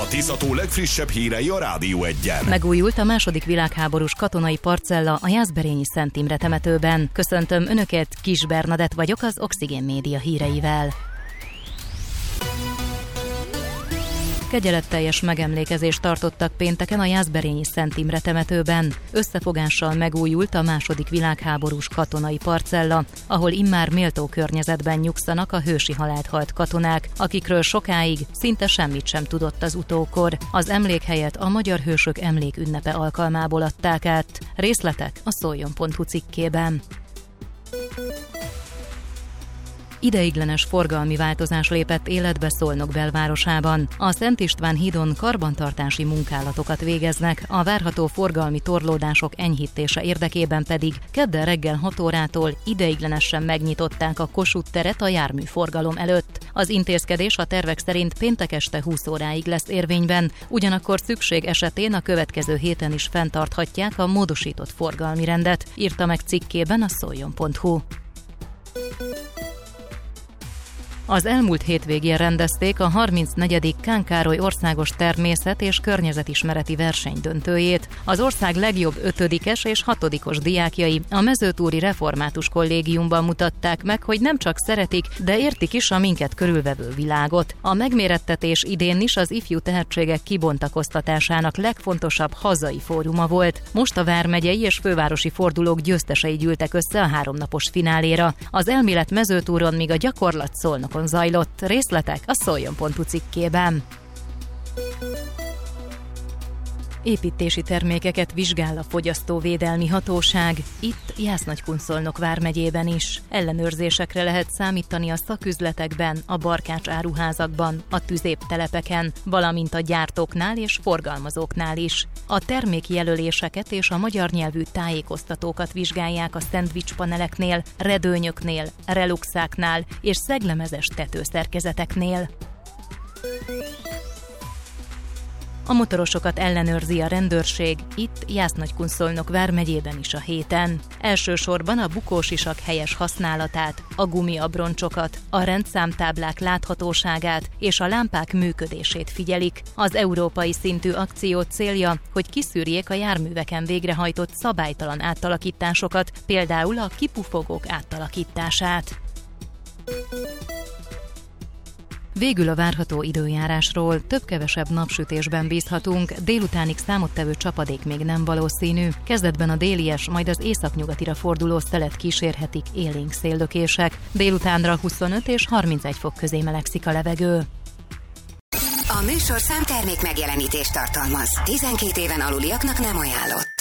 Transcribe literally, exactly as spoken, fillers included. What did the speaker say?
A Tisza-tó legfrissebb hírei a Rádió Egyen. Megújult a második világháborús katonai parcella a Jászberényi Szent Imre temetőben. Köszöntöm Önöket, Kis Bernadett vagyok az Oxigén Média híreivel. Kegyeletteljes megemlékezést tartottak pénteken a Jászberényi Szent Imre temetőben. Összefogással megújult a második világháborús katonai parcella, ahol immár méltó környezetben nyugszanak a hősi halált halt katonák, akikről sokáig szinte semmit sem tudott az utókor. Az emlékhelyet a Magyar Hősök Emlékünnepe alkalmából adták át. Részletek a szoljon pont hu cikkében. Ideiglenes forgalmi változás lépett életbe Szolnok belvárosában. A Szent István hídon karbantartási munkálatokat végeznek, a várható forgalmi torlódások enyhítése érdekében pedig kedden reggel hat órától ideiglenesen megnyitották a Kossuth teret a járműforgalom előtt. Az intézkedés a tervek szerint péntek este húsz óráig lesz érvényben, ugyanakkor szükség esetén a következő héten is fenntarthatják a módosított forgalmi rendet, írta meg cikkében a szoljon pont hu. Az elmúlt hétvégén rendezték a harmincnegyedik Kán Károly országos természet- és környezetismereti verseny döntőjét. Az ország legjobb ötödikes és hatodikos diákjai a Mezőtúri Református Kollégiumban mutatták meg, hogy nem csak szeretik, de értik is a minket körülvevő világot. A megmérettetés idén is az ifjú tehetségek kibontakoztatásának legfontosabb hazai fóruma volt. Most a vármegyei és fővárosi fordulók győztesei gyűltek össze a háromnapos fináléra. Az elmélet Mezőtúron, míg a gyakorlat Szolnokon zajlott. Részletek a szoljon pont hu cikkében. Építési termékeket vizsgál a Fogyasztóvédelmi Hatóság, itt Jász-Nagykun-Szolnok vármegyében is. Ellenőrzésekre lehet számítani a szaküzletekben, a barkács áruházakban, a tüzéptelepeken, valamint a gyártóknál és forgalmazóknál is. A termékjelöléseket és a magyar nyelvű tájékoztatókat vizsgálják a szendvicspaneleknél, redőnyöknél, reluxáknál és szeglemezes tetőszerkezeteknél. A motorosokat ellenőrzi a rendőrség, itt Jász-Nagykun-Szolnok vármegyében is a héten. Elsősorban a bukósisak helyes használatát, a gumiabroncsokat, a rendszámtáblák láthatóságát és a lámpák működését figyelik. Az európai szintű akció célja, hogy kiszűrjék a járműveken végrehajtott szabálytalan átalakításokat, például a kipufogók átalakítását. Végül a várható időjárásról. Több-kevesebb napsütésben bízhatunk, délutánig számottevő csapadék még nem valószínű. Kezdetben a délies, majd az északnyugatira forduló szelet kísérhetik élénk széllökések. Délutánra huszonöt és harmincegy fok közé melegszik a levegő. A műsorszám termék megjelenítést tartalmaz. tizenkét éven aluliaknak nem ajánlott.